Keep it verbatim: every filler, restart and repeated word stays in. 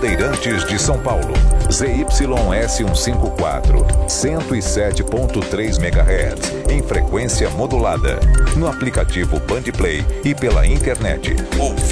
Bandeirantes de São Paulo. Z Y S cento e cinquenta e quatro, cento e sete ponto três megahertz, em frequência modulada. No aplicativo Bandplay e pela internet. Ouvi